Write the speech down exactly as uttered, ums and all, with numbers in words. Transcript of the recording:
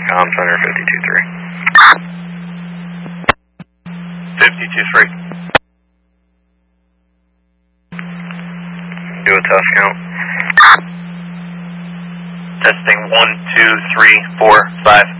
Com Center fifty-two three. fifty-two three. Do a test count. Testing one, two, three, four, five.